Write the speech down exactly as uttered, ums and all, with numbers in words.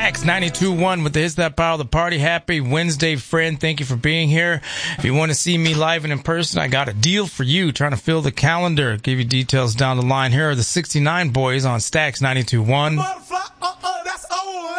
Stacks ninety-two point one with the Hits That Power the Party. Happy Wednesday, friend. Thank you for being here. If you want to see me live and in person, I got a deal for you. Trying to fill the calendar. Give you details down the line. Here are the sixty-nine boys on Stacks ninety-two point one.